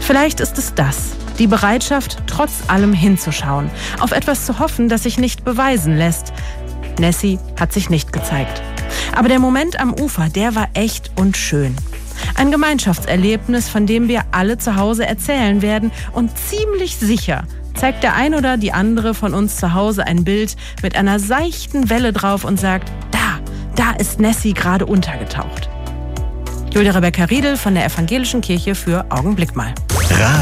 Vielleicht ist es das, die Bereitschaft, trotz allem hinzuschauen, auf etwas zu hoffen, das sich nicht beweisen lässt. Nessie hat sich nicht gezeigt. Aber der Moment am Ufer, der war echt und schön. Ein Gemeinschaftserlebnis, von dem wir alle zu Hause erzählen werden, und ziemlich sicher zeigt der ein oder die andere von uns zu Hause ein Bild mit einer seichten Welle drauf und sagt, da ist Nessie gerade untergetaucht. Julia Rebecca Riedel von der Evangelischen Kirche für Augenblick mal.